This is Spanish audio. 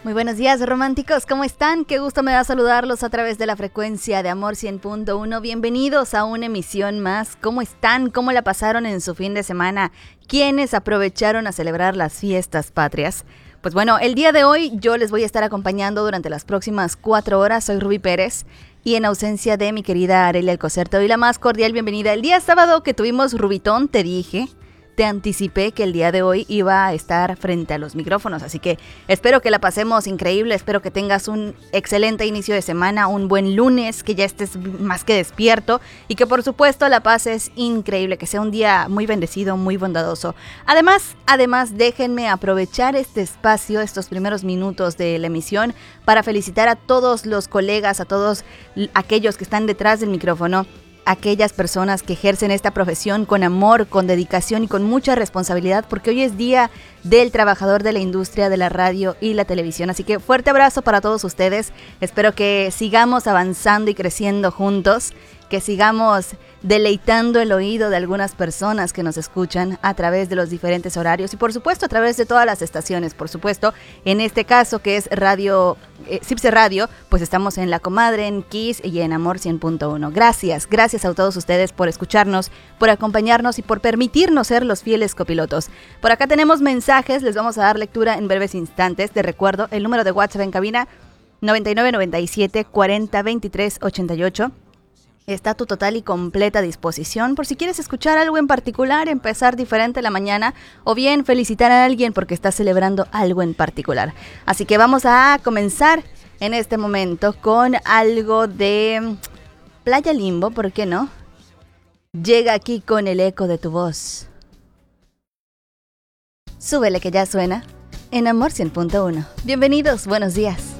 Muy buenos días, románticos, ¿cómo están? Qué gusto me da saludarlos a través de la frecuencia de Amor 100.1. Bienvenidos a una emisión más. ¿Cómo están? ¿Cómo la pasaron en su fin de semana? ¿Quiénes aprovecharon a celebrar las fiestas patrias? Pues bueno, el día de hoy yo les voy a estar acompañando durante las próximas 4 horas. Soy Ruby Pérez y en ausencia de mi querida Arelia Alcocer, te doy la más cordial bienvenida. El día sábado que tuvimos Rubitón, te anticipé que el día de hoy iba a estar frente a los micrófonos, así que espero que la pasemos increíble, espero que tengas un excelente inicio de semana, un buen lunes, que ya estés más que despierto y que por supuesto la pases increíble, que sea un día muy bendecido, muy bondadoso. Además, déjenme aprovechar este espacio, estos primeros minutos de la emisión, para felicitar a todos los colegas, a todos aquellos que están detrás del micrófono, aquellas personas que ejercen esta profesión con amor, con dedicación y con mucha responsabilidad, porque hoy es Día del Trabajador de la Industria de la Radio y la Televisión. Así que fuerte abrazo para todos ustedes. Espero que sigamos avanzando y creciendo juntos, que sigamos deleitando el oído de algunas personas que nos escuchan a través de los diferentes horarios y por supuesto a través de todas las estaciones. Por supuesto, en este caso que es Radio Cipse Radio, pues estamos en La Comadre, en Kiss y en Amor 100.1. Gracias a todos ustedes por escucharnos, por acompañarnos y por permitirnos ser los fieles copilotos. Por acá tenemos mensajes, les vamos a dar lectura en breves instantes. Te recuerdo el número de WhatsApp en cabina 9997 40 23 88. Está a tu total y completa disposición por si quieres escuchar algo en particular, empezar diferente la mañana o bien felicitar a alguien porque está celebrando algo en particular. Así que vamos a comenzar en este momento con algo de Playa Limbo, ¿por qué no? Llega aquí con el eco de tu voz. Súbele que ya suena en Amor 100.1. Bienvenidos, buenos días.